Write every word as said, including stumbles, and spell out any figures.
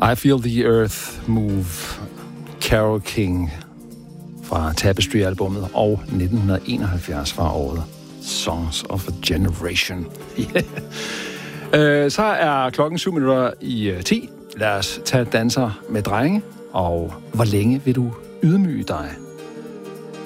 I Feel the Earth Move, Carole King fra Tapestry-albummet, og nitten enoghalvfjerds fra året Songs of a Generation. Yeah. øh, så er klokken syv minutter i uh, ti. Lad os tage danser med drenge, og hvor længe vil du ydmyge dig?